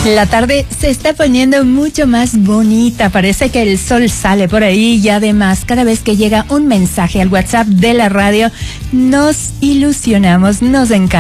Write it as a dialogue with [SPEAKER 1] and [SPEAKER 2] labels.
[SPEAKER 1] La tarde se está poniendo mucho más bonita, parece que el sol sale por ahí y además cada vez que llega un mensaje al WhatsApp de la radio nos ilusionamos, nos encanta.